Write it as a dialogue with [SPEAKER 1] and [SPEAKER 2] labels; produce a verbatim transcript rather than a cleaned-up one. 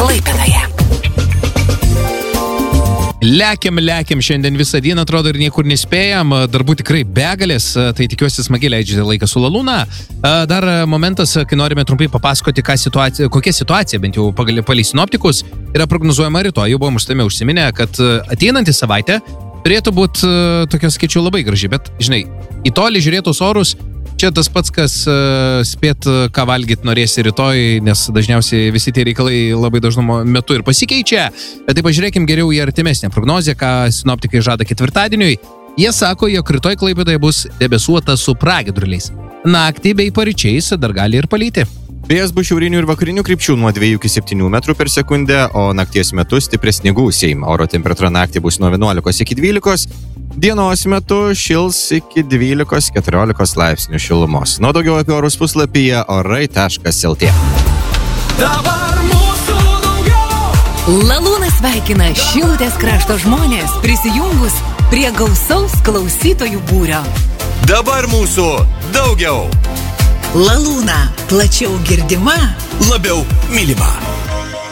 [SPEAKER 1] Klaipėdoje.
[SPEAKER 2] Lekiam, lekiam šiandien visą dieną, atrodo, ir niekur nespėjam, darbų tikrai begalės, tai tikiuosi smagiai leidžiate laiką su Lalūna. Dar momentas, kai norime trumpai papasakoti, situacija, kokia situacija, bent jau palei sinoptikus, yra prognozuojama rytoj. Jau buvom užtame užsiminę, kad ateinantį savaitę turėtų būti tokia, skaičiau, labai graži, bet, žinai, į tolį žiūrėtus orus, čia tas pats, kas uh, spėt, ką valgyti norėsi rytoj, nes dažniausiai visi tie reikalai labai dažnu metu ir pasikeičia. Bet tai pažiūrėkim geriau į artimesnę prognozę, ką sinoptikai žada ketvirtadieniui. Jie sako, jog rytoj Klaipėdoje bus debesuota su pragiedruliais. Naktį bei paryčiais dar gali ir palyti.
[SPEAKER 3] Vėjas bus šiaurinių ir vakarinių krypčių nuo dviejų iki septynių metrų per sekundę, o nakties metu stipresni gūsiai. Oro temperatūra naktį bus nuo vienuolikos iki dvylikos. Dienos metu šils iki dvylikos keturiolikos laipsnių šilumos. Nuo daugiau apie orus puslapyje orai taškas lt.
[SPEAKER 1] Dabar mūsų daugiau. Lalūnas sveikina Šilutės krašto žmonės prisijungus prie gausaus klausytojų būrio.
[SPEAKER 4] Dabar mūsų daugiau.
[SPEAKER 1] Lalūna, plačiau girdima,
[SPEAKER 4] labiau mylima.